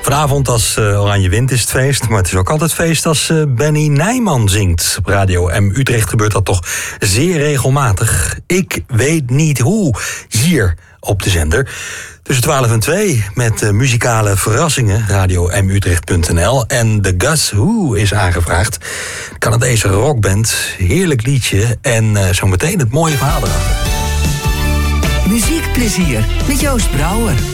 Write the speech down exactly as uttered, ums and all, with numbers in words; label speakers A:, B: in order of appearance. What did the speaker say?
A: Vanavond als uh, Oranje wint is het feest, maar het is ook altijd feest als uh, Benny Nijman zingt. Op Radio M Utrecht gebeurt dat toch zeer regelmatig. Ik weet niet hoe, hier op de zender. Tussen twaalf en twee met uh, muzikale verrassingen, radio m utrecht punt n l. En de Guess Who is aangevraagd. Canadese rockband, heerlijk liedje en uh, zometeen het mooie verhaal erachter.
B: Muziekplezier met Joost Brouwer.